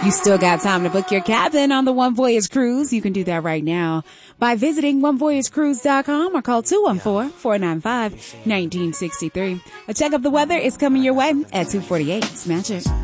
You still got time to book your cabin on the One Voyage Cruise. You can do that right now by visiting onevoyagecruise.com or call 214-495-1963. A check of the weather is coming your way at 2:48. Smash it.